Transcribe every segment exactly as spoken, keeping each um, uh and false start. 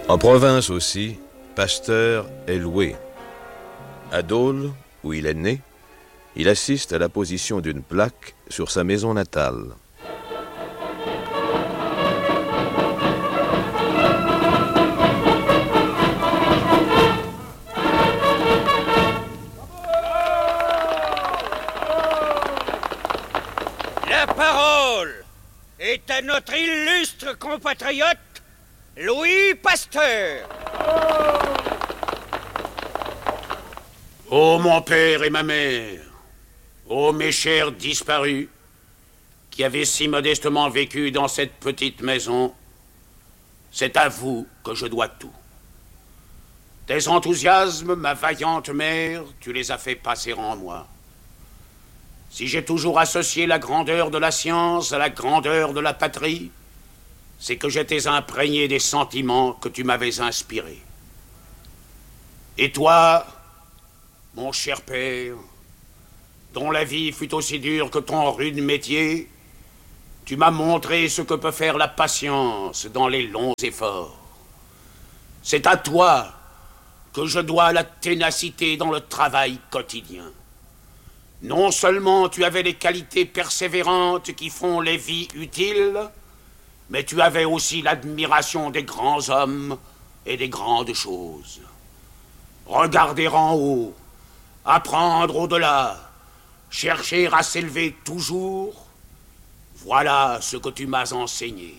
En province aussi, Pasteur est loué. À Dole, où il est né, il assiste à la position d'une plaque sur sa maison natale. La parole est à notre illustre compatriote, Louis Pasteur. Ô mon père et ma mère, ô mes chers disparus, qui avez si modestement vécu dans cette petite maison, c'est à vous que je dois tout. Tes enthousiasmes, ma vaillante mère, tu les as fait passer en moi. Si j'ai toujours associé la grandeur de la science à la grandeur de la patrie, c'est que j'étais imprégné des sentiments que tu m'avais inspirés. Et toi, mon cher père, dont la vie fut aussi dure que ton rude métier, tu m'as montré ce que peut faire la patience dans les longs efforts. C'est à toi que je dois la ténacité dans le travail quotidien. Non seulement tu avais les qualités persévérantes qui font les vies utiles, mais tu avais aussi l'admiration des grands hommes et des grandes choses. Regarder en haut, apprendre au-delà, chercher à s'élever toujours, voilà ce que tu m'as enseigné.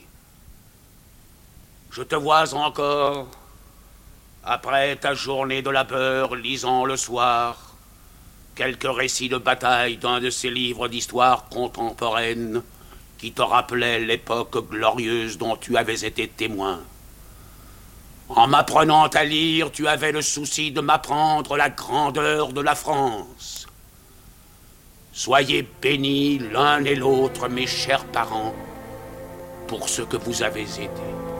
Je te vois encore, après ta journée de labeur, lisant le soir quelques récits de bataille d'un de ces livres d'histoire contemporaine qui te rappelaient l'époque glorieuse dont tu avais été témoin. En m'apprenant à lire, tu avais le souci de m'apprendre la grandeur de la France. Soyez bénis l'un et l'autre, mes chers parents, pour ce que vous avez été.